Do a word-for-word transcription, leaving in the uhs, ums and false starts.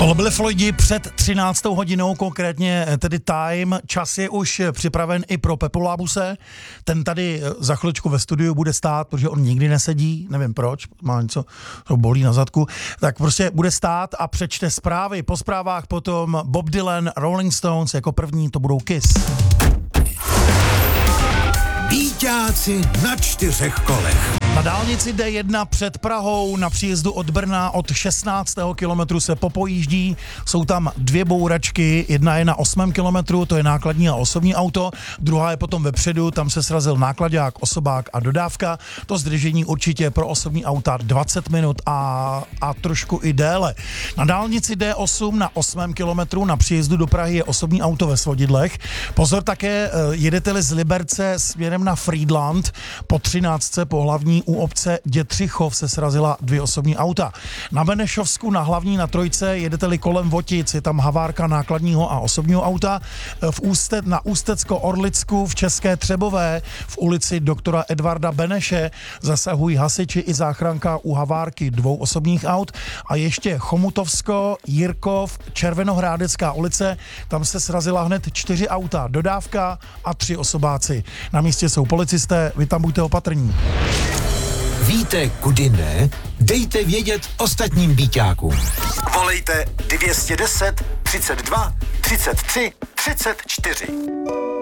Tohle byly Floydi před třináctou hodinou, konkrétně tedy time. Čas je už připraven i pro Pepu Lábuse. Ten tady za chviličku ve studiu bude stát, protože on nikdy nesedí, nevím proč, má něco, to bolí na zadku. Tak prostě bude stát a přečte zprávy. Po zprávách potom Bob Dylan, Rolling Stones, jako první to budou Kiss. Víťáci na čtyřech kolech. Na dálnici D jedna před Prahou na příjezdu od Brna od šestnáctého kilometru se popojíždí. Jsou tam dvě bouračky, jedna je na osmém kilometru, to je nákladní a osobní auto, druhá je potom vepředu, tam se srazil nákladák, osobák a dodávka. To zdržení určitě pro osobní auta dvacet minut a, a trošku i déle. Na dálnici D osm na osmém kilometru na příjezdu do Prahy je osobní auto ve Svodidlech. Pozor také, jedete-li z Liberce směrem na Frýdlant, po třináctce po hlavní u obce Dětřichov se srazila dvě osobní auta. Na Benešovsku na hlavní na trojce jedete-li kolem Votic, je tam havárka nákladního a osobního auta. V Ústet, na Ústecko-Orlicku v České Třebové v ulici doktora Edvarda Beneše zasahují hasiči i záchranka u havárky dvou osobních aut. A ještě Chomutovsko, Jirkov, Červenohrádecká ulice, tam se srazila hned čtyři auta, dodávka a tři osobáci. Na místě jsou policisté, vy tam buďte opatrní. Víte, kudy ne? Dejte vědět ostatním víťákům. Volejte dvě stě deset, třicet dva, třicet tři, třicet čtyři.